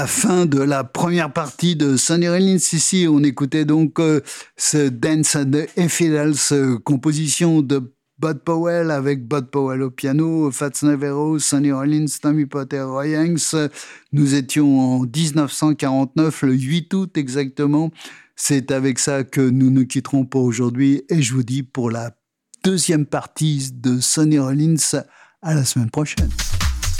La fin de la première partie de Sonny Rollins. Ici, on écoutait donc ce Dance and the Infidels, composition de Bud Powell avec Bud Powell au piano, Fats Navarro, Sonny Rollins, Tommy Potter, Roy Yanks. Nous étions en 1949, le 8 août exactement. C'est avec ça que nous nous quitterons pour aujourd'hui et je vous dis pour la deuxième partie de Sonny Rollins à la semaine prochaine.